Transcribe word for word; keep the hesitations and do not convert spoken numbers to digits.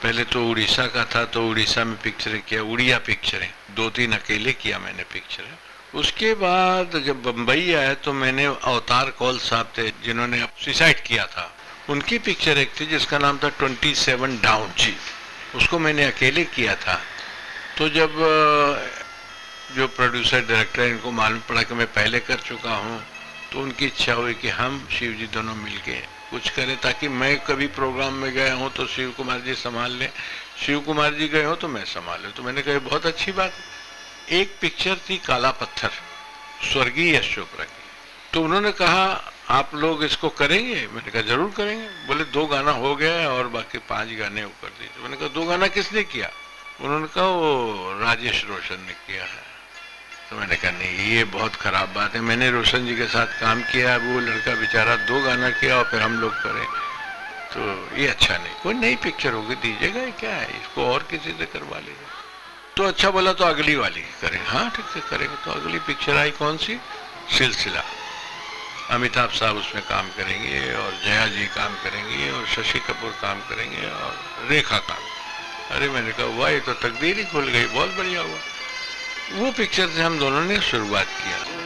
पहले तो उड़ीसा का था, तो उड़ीसा में पिक्चरें किया, उड़िया पिक्चरें दो तीन अकेले किया मैंने पिक्चरें। उसके बाद जब बम्बई आया तो मैंने अवतार कौल साहब थे जिन्होंने सुसाइड किया था, उनकी पिक्चर एक थी जिसका नाम था ट्वेंटी सेवन डाउन जी, उसको मैंने अकेले किया था। तो जब जो प्रोड्यूसर डायरेक्टर इनको मालूम पड़ा कि मैं पहले कर चुका हूँ, तो उनकी इच्छा हुई कि हम शिव जी दोनों मिलके कुछ करें, ताकि मैं कभी प्रोग्राम में गया हूँ तो शिव कुमार जी संभाल लें, शिव कुमार जी गए हो तो मैं संभाल लूँ। तो मैंने कहा बहुत अच्छी बात। एक पिक्चर थी काला पत्थर, स्वर्गीय यश चोपड़ा की, तो उन्होंने कहा आप लोग इसको करेंगे? मैंने कहा जरूर करेंगे। बोले दो गाना हो गया और बाकी पांच गाने वो कर दीजिए। मैंने कहा दो गाना किसने किया? उन्होंने कहा वो राजेश रोशन ने किया है। तो मैंने कहा नहीं, ये बहुत खराब बात है, मैंने रोशन जी के साथ काम किया, अब वो लड़का बेचारा दो गाना किया और फिर हम लोग करें, तो ये अच्छा नहीं। कोई नई पिक्चर होगी दीजिएगा, ये क्या है, इसको और किसी से करवा लीजिए। तो अच्छा बोला तो अगली वाली करेंगे। हाँ ठीक है करेंगे। तो अगली पिक्चर आई कौन सी? सिलसिला। अमिताभ साहब उसमें काम करेंगे और जया जी काम करेंगी और शशि कपूर काम करेंगे और रेखा काम। अरे मैंने कहा वाह, ये तो तकदीर ही खुल गई, बहुत बढ़िया हुआ। वो पिक्चर से हम दोनों ने शुरुआत किया।